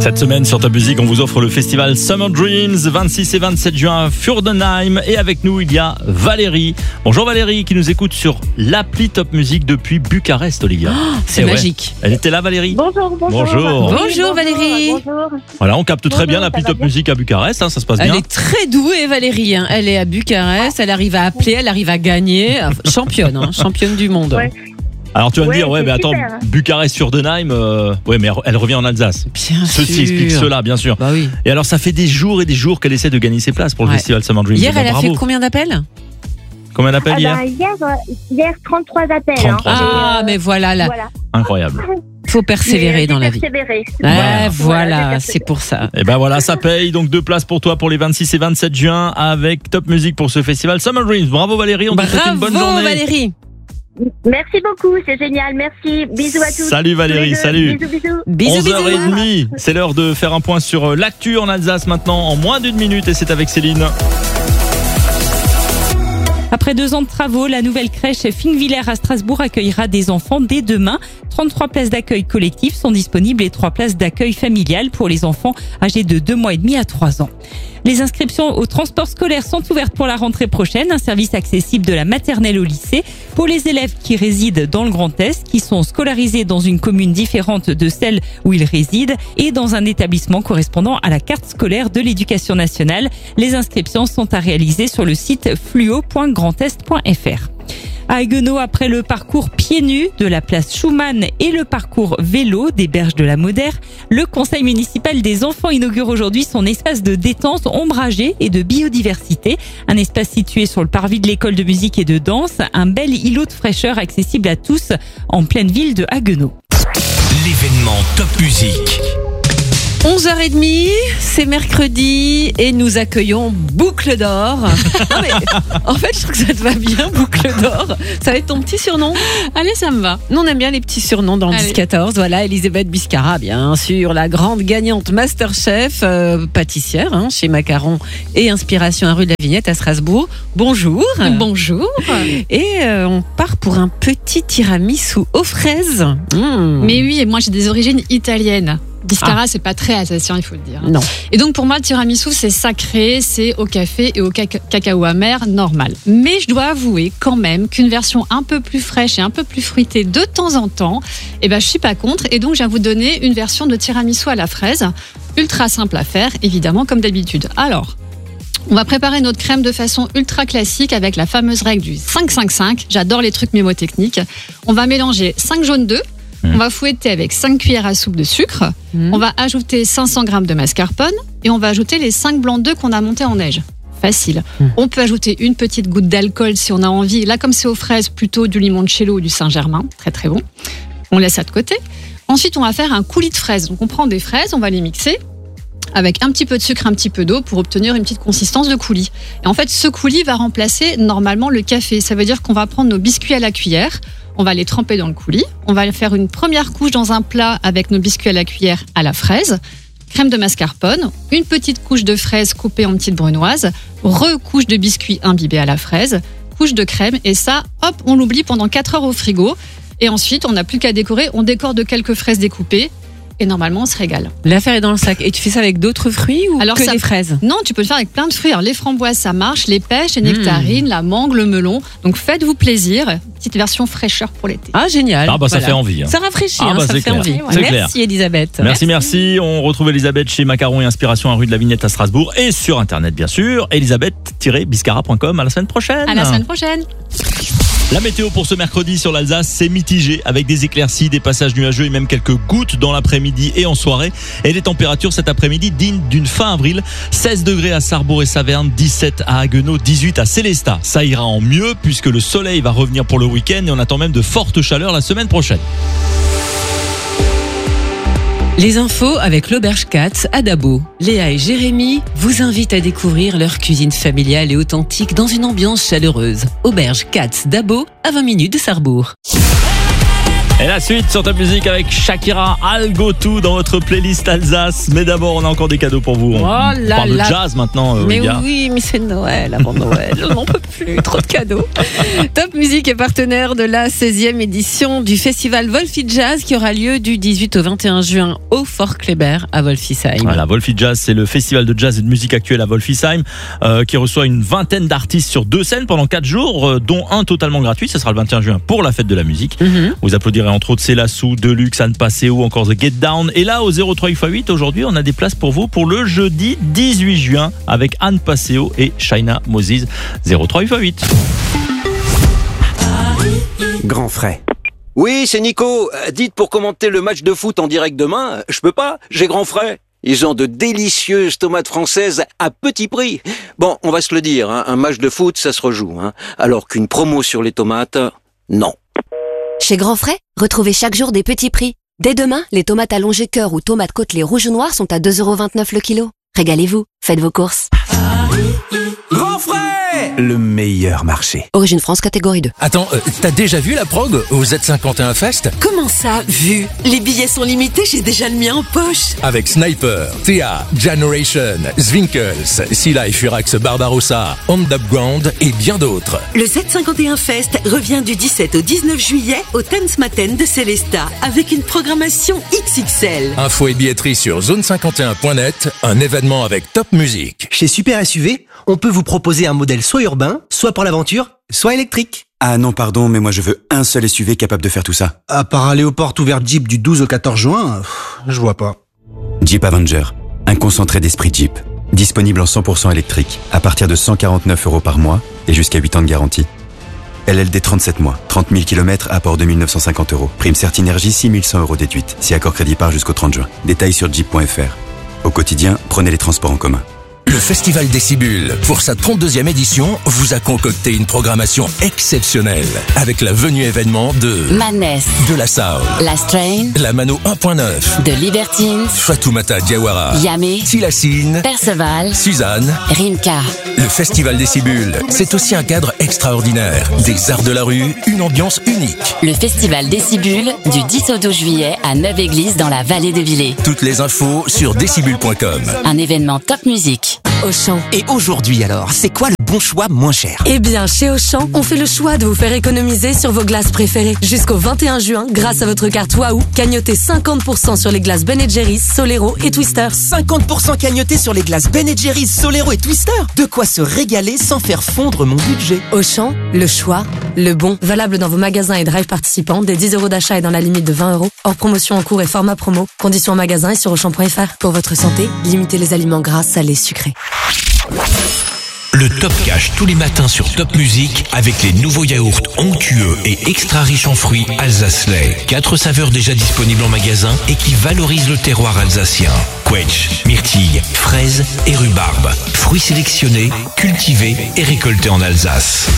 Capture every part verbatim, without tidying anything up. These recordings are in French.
Cette semaine sur Top Music, on vous offre le festival Summer Dreams, vingt-six et vingt-sept juin à Furdenheim. Et avec nous, il y a Valérie. Bonjour Valérie, qui nous écoute sur l'appli Top Music depuis Bucarest, Olivia. Oh, c'est Et magique. Ouais. Elle était là, Valérie? Bonjour, bonjour. Bonjour. Bonjour, bonjour Valérie. Bonjour. Voilà, on capte très Bonjour, bien l'appli ça va Top bien Music à Bucarest, hein, ça se passe Elle bien. est très douée, Valérie. Hein. Elle est à Bucarest, elle arrive à appeler, elle arrive à gagner. Championne, hein, championne du monde. Ouais. Alors tu vas me Ouais, dire, ouais, c'est mais attends, super, hein. Bucarest, Furdenheim, euh, ouais, mais elle revient en Alsace. Bien Ceci sûr. explique cela, bien sûr. Bah oui. Et alors, ça fait des jours et des jours qu'elle essaie de gagner ses places pour le Ouais. festival Summer Dreams. Hier, Bon, elle a bravo. fait combien d'appels? Combien d'appels Ah hier bah, hier, euh, hier, trente-trois appels. trente-trois hein. Ah, mais voilà, là, Voilà. Incroyable. faut persévérer Mais, dans euh, la j'ai vie. persévéré. Ouais, Voilà, voilà, j'ai c'est pour ça. Et ben voilà, ça paye. Donc deux places pour toi pour les vingt-six et vingt-sept juin avec Top Music pour ce festival Summer Dreams. Bravo Valérie, on te souhaite une bonne Bravo journée. Valérie. Merci beaucoup, c'est génial. Merci. Bisous à tous. Salut Valérie, Tous les deux. salut. Bisous, bisous. Bisous, onze heures bisous. trente, c'est l'heure de faire un point sur l'actu en Alsace maintenant en moins d'une minute et c'est avec Céline. Après deux ans de travaux, la nouvelle crèche Finvillers à Strasbourg accueillera des enfants dès demain. trente-trois places d'accueil collectif sont disponibles et trois places d'accueil familial pour les enfants âgés de deux mois et demi à trois ans. Les inscriptions au transport scolaire sont ouvertes pour la rentrée prochaine, un service accessible de la maternelle au lycée pour les élèves qui résident dans le Grand Est, qui sont scolarisés dans une commune différente de celle où ils résident et dans un établissement correspondant à la carte scolaire de l'éducation nationale. Les inscriptions sont à réaliser sur le site fluo point grandest point f r. À Haguenau, après le parcours pieds nus de la place Schumann et le parcours vélo des berges de la Moder, le conseil municipal des enfants inaugure aujourd'hui son espace de détente ombragé et de biodiversité. Un espace situé sur le parvis de l'école de musique et de danse, un bel îlot de fraîcheur accessible à tous en pleine ville de Haguenau. L'événement Top Music. onze heures trente, c'est mercredi et nous accueillons Boucle d'Or. Non mais, en fait, je trouve que ça te va bien, Boucle d'Or. Ça va être ton petit surnom. Allez, ça me va. Nous, on aime bien les petits surnoms dans le Allez. dix quatorze. Voilà, Elisabeth Biscara, bien sûr, la grande gagnante Masterchef, euh, pâtissière hein, chez Macaron et Inspiration à rue de la Vignette à Strasbourg. Bonjour. Bonjour. Et euh, on part pour un petit tiramisu aux fraises. Mmh. Mais oui, et moi j'ai des origines italiennes. Biscara, c'est pas très alsacien, il faut le dire. Non. Et donc pour moi, le tiramisu, c'est sacré, c'est au café et au caca- cacao amer normal. Mais je dois avouer quand même qu'une version un peu plus fraîche et un peu plus fruitée de temps en temps, eh ben je suis pas contre. Et donc je viens vous donner une version de tiramisu à la fraise, ultra simple à faire, évidemment comme d'habitude. Alors. On va préparer notre crème de façon ultra classique avec la fameuse règle du cinq cinq cinq. J'adore les trucs mémotechniques. On va mélanger cinq jaunes d'œufs. On va fouetter avec cinq cuillères à soupe de sucre. Mmh. On va ajouter cinq cents grammes de mascarpone. Et on va ajouter les cinq blancs d'œufs qu'on a montés en neige. Facile. Mmh. On peut ajouter une petite goutte d'alcool si on a envie. Là, comme c'est aux fraises, plutôt du limoncello ou du Saint-Germain. Très très bon. On laisse ça de côté. Ensuite, on va faire un coulis de fraises. Donc on prend des fraises, on va les mixer avec un petit peu de sucre, un petit peu d'eau pour obtenir une petite consistance de coulis. Et en fait, ce coulis va remplacer normalement le café. Ça veut dire qu'on va prendre nos biscuits à la cuillère, on va les tremper dans le coulis, on va faire une première couche dans un plat avec nos biscuits à la cuillère à la fraise, crème de mascarpone, une petite couche de fraises coupées en petites brunoises, recouche de biscuits imbibés à la fraise, couche de crème, et ça, hop, on l'oublie pendant quatre heures au frigo. Et ensuite, on n'a plus qu'à décorer, on décore de quelques fraises découpées. Et normalement, on se régale. L'affaire est dans le sac. Et tu fais ça avec d'autres fruits ou Alors, que ça- des fraises? Non, tu peux le faire avec plein de fruits. Alors, les framboises, ça marche, les pêches, les nectarines, la mangue, le melon. Donc, faites-vous plaisir. Petite version fraîcheur pour l'été. Ah, génial. Ah bah ça Voilà. fait envie. hein. Ça rafraîchit, Ah hein, bah, ça c'est fait clair. envie. C'est Merci clair. Elisabeth. Merci, merci. On retrouve Elisabeth chez Macaron et Inspiration à rue de la Vignette à Strasbourg et sur Internet bien sûr. elisabeth tiret biscara point com. À la semaine prochaine. À la semaine prochaine. La météo pour ce mercredi sur l'Alsace, c'est mitigé avec des éclaircies, des passages nuageux et même quelques gouttes dans l'après-midi et en soirée. Et les températures cet après-midi dignes d'une fin avril. seize degrés à Sarrebourg et Saverne, dix-sept à Haguenau, dix-huit à Célestat. Ça ira en mieux puisque le soleil va revenir pour le week-end et on attend même de fortes chaleurs la semaine prochaine. Les infos avec l'Auberge Katz à Dabo. Léa et Jérémy vous invitent à découvrir leur cuisine familiale et authentique dans une ambiance chaleureuse. Auberge Katz Dabo, à vingt minutes de Sarrebourg. Et la suite sur Top Music avec Shakira, I'll Go To dans votre playlist Alsace. Mais d'abord, on a encore des cadeaux pour vous. On Oh là parle de là. jazz maintenant, euh, Mais Olivia. oui, mais c'est Noël, avant Noël. Je n'en peux plus, trop de cadeaux. Top Music est partenaire de la seizième édition du festival Wolfi Jazz qui aura lieu du dix-huit au vingt et un juin au Fort Kléber à Wolfisheim. Voilà, Wolfi Jazz, c'est le festival de jazz et de musique actuelle à Wolfisheim euh, qui reçoit une vingtaine d'artistes sur deux scènes pendant quatre jours, euh, dont un totalement gratuit. Ce sera le vingt et un juin pour la fête de la musique. Mhm. Vous applaudirez entre autres Célassou, Deluxe, Anne Passeo, encore The Get Down. Et là, au zéro trois huit fois huit, aujourd'hui, on a des places pour vous pour le jeudi dix-huit juin avec Anne Passeo et Shaina Moses. zéro trois huit fois huit. Grand frais. Oui, c'est Nico. Euh, Dites pour commenter le match de foot en direct demain. Je peux pas, j'ai grand frais. Ils ont de délicieuses tomates françaises à petit prix. Bon, on va se le dire, hein, un match de foot, ça se rejoue. Hein, alors qu'une promo sur les tomates, non. Chez Grand Frais, retrouvez chaque jour des petits prix. Dès demain, les tomates allongées cœur ou tomates côtelées rouges ou noires sont à deux euros vingt-neuf le kilo. Régalez-vous, faites vos courses. Grand frais, le meilleur marché. Origine France, catégorie deux. Attends, euh, t'as déjà vu la prog au Z cinquante et un Fest? Comment ça, vu? Les billets sont limités, j'ai déjà le mien en poche. Avec Sniper, Théa, Generation, Zwinkels, Sea Life, Furax, Barbarossa, On the Ground et bien d'autres. Le Z cinquante et un Fest revient du dix-sept au dix-neuf juillet au Tanzmatten de Célestat avec une programmation X X L. Info et billetterie sur zone cinquante et un point net, un événement avec Top Music. Chez Super S U V, on peut vous proposer un modèle soit urbain, soit pour l'aventure, soit électrique. Ah non, pardon, mais moi je veux un seul S U V capable de faire tout ça. À part aller aux portes ouvertes Jeep du douze au quatorze juin, pff, je vois pas. Jeep Avenger, un concentré d'esprit Jeep. Disponible en cent pour cent électrique, à partir de cent quarante-neuf euros par mois et jusqu'à huit ans de garantie. L L D trente-sept mois, trente mille kilomètres, apport deux mille neuf cent cinquante euros. Prime Certinergie six mille cent euros déduite, si accord crédit part jusqu'au trente juin. Détails sur jeep point f r. Au quotidien, prenez les transports en commun. Le Festival Décibule, pour sa trente-deuxième édition, vous a concocté une programmation exceptionnelle avec la venue événement de Madness, de la Soul, La Strain, la Mano un point neuf, de Libertines, Fatoumata Diawara, Yamé, Silacine, Perceval, Suzanne. Rimka. Le Festival Décibule, c'est aussi un cadre extraordinaire, des arts de la rue, une ambiance unique. Le Festival Décibule du dix au douze juillet à Neuve-Église dans la vallée de Villers. Toutes les infos sur décibule point com. Un événement Top Music. Auchan. Et aujourd'hui alors, c'est quoi le bon choix moins cher? Eh bien, chez Auchan, on fait le choix de vous faire économiser sur vos glaces préférées. Jusqu'au vingt et un juin, grâce à votre carte Wahoo, cagnotez cinquante pour cent sur les glaces Ben and Jerry's, Solero et Twister. cinquante pour cent cagnoté sur les glaces Ben and Jerry's, Solero et Twister. De quoi se régaler sans faire fondre mon budget. Auchan, le choix, le bon. Valable dans vos magasins et drive participants, des dix euros d'achat et dans la limite de vingt euros. Hors promotion en cours et format promo. Conditions en magasin et sur auchan point f r. Pour votre santé, limitez les aliments gras, salés, sucrés. Le Top Cash tous les matins sur Top Music avec les nouveaux yaourts onctueux et extra riches en fruits Alsace Lait. Quatre saveurs déjà disponibles en magasin et qui valorisent le terroir alsacien. Quetch, myrtille, fraise et rhubarbe. Fruits sélectionnés, cultivés et récoltés en Alsace.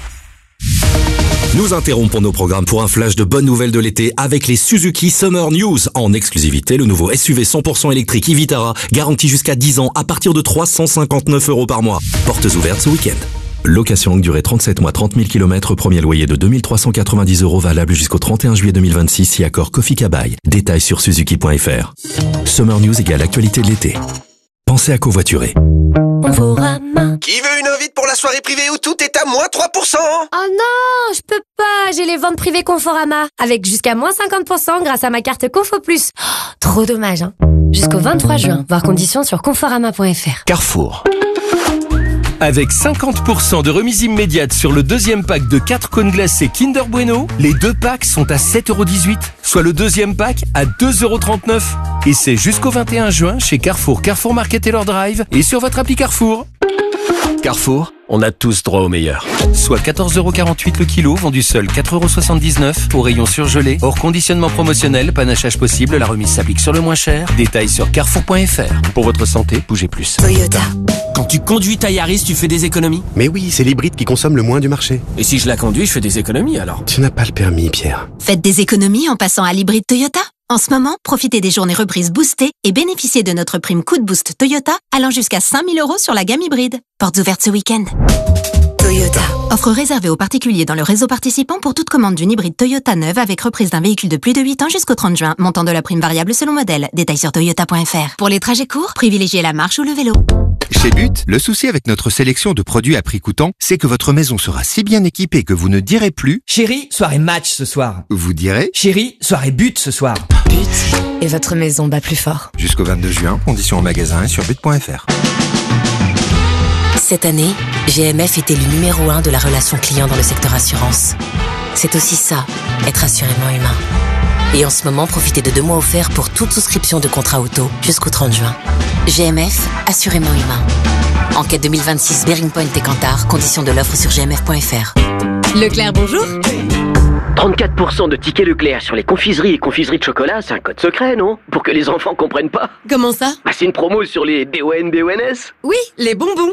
Nous interrompons nos programmes pour un flash de bonnes nouvelles de l'été avec les Suzuki Summer News. En exclusivité, le nouveau S U V cent pour cent électrique e-Vitara, garanti jusqu'à dix ans à partir de trois cent cinquante-neuf euros par mois. Portes ouvertes ce week-end. Location longue durée trente-sept mois, trente mille kilomètres, premier loyer de deux mille trois cent quatre-vingt-dix euros valable jusqu'au trente et un juillet deux mille vingt-six si accord Kofi Kabai. Détails sur suzuki point f r. Summer News égale actualité de l'été. Pensez à covoiturer. Conforama. Qui veut une invite pour la soirée privée où tout est à moins trois pour cent? Oh non, je peux pas, j'ai les ventes privées Conforama. Avec jusqu'à moins cinquante pour cent grâce à ma carte Confo Plus. Oh, trop dommage, hein. Jusqu'au vingt-trois juin, voir conditions sur conforama point f r. Carrefour. Avec cinquante pour cent de remise immédiate sur le deuxième pack de quatre cônes glacés Kinder Bueno, les deux packs sont à sept euros dix-huit, soit le deuxième pack à deux euros trente-neuf. Et c'est jusqu'au vingt et un juin chez Carrefour, Carrefour Market et leur Drive et sur votre appli Carrefour. Carrefour, on a tous droit au meilleur. Soit quatorze euros quarante-huit le kilo, vendu seul quatre euros soixante-dix-neuf, au rayon surgelé, hors conditionnement promotionnel, panachage possible, la remise s'applique sur le moins cher. Détails sur carrefour point f r. Pour votre santé, bougez plus. Toyota. Quand tu conduis ta Yaris, tu fais des économies? Mais oui, c'est l'hybride qui consomme le moins du marché. Et si je la conduis, je fais des économies alors? Tu n'as pas le permis, Pierre. Faites des économies en passant à l'hybride Toyota. En ce moment, profitez des journées reprises boostées et bénéficiez de notre prime coup de boost Toyota allant jusqu'à cinq mille euros sur la gamme hybride. Portes ouvertes ce week-end. Toyota. Offre réservée aux particuliers dans le réseau participant pour toute commande d'une hybride Toyota neuve avec reprise d'un véhicule de plus de huit ans jusqu'au trente juin. Montant de la prime variable selon modèle. Détails sur toyota point f r. Pour les trajets courts, privilégiez la marche ou le vélo. Chez But, le souci avec notre sélection de produits à prix coûtant, c'est que votre maison sera si bien équipée que vous ne direz plus « Chérie, soirée match ce soir ». Vous direz « Chérie, soirée but ce soir ». But. Et votre maison bat plus fort. Jusqu'au vingt-deux juin, conditions au magasin et sur but point f r. Cette année, G M F est élu numéro un de la relation client dans le secteur assurance. C'est aussi ça, être assurément humain. Et en ce moment, profitez de deux mois offerts pour toute souscription de contrat auto jusqu'au trente juin. G M F, assurément humain. Enquête deux mille vingt-six, Bearing Point et Kantar, conditions de l'offre sur g m f point f r. Leclerc, bonjour. trente-quatre pour cent de tickets Leclerc sur les confiseries et confiseries de chocolat, c'est un code secret, non? Pour que les enfants comprennent pas. Comment ça? Bah, c'est une promo sur les B O N B O N S. Oui, les bonbons.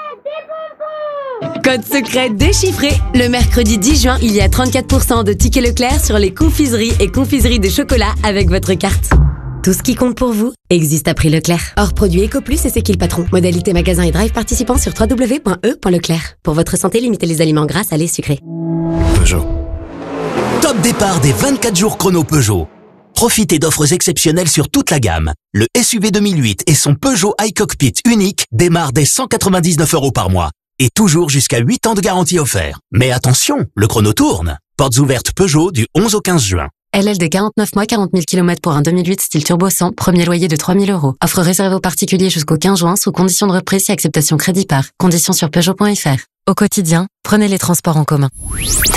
Code secret déchiffré. Le mercredi dix juin, il y a trente-quatre pour cent de tickets Leclerc sur les confiseries et confiseries de chocolat avec votre carte. Tout ce qui compte pour vous existe à prix Leclerc. Hors produit EcoPlus et c'est qui le patron. Modalité magasin et drive participant sur w w w point e point leclerc. Pour votre santé, limitez les aliments gras, salés, sucrés. Peugeot. Top départ des vingt-quatre jours chrono Peugeot. Profitez d'offres exceptionnelles sur toute la gamme. Le S U V deux mille huit et son Peugeot iCockpit unique démarrent dès cent quatre-vingt-dix-neuf euros par mois. Et toujours jusqu'à huit ans de garantie offert. Mais attention, le chrono tourne. Portes ouvertes Peugeot du onze au quinze juin. L L de quarante-neuf mois, quarante mille kilomètres pour un deux mille huit style turbo cent, premier loyer de trois mille euros. Offre réservée aux particuliers jusqu'au quinze juin sous condition de reprise et acceptation crédit par. Conditions sur peugeot point f r. Au quotidien, prenez les transports en commun.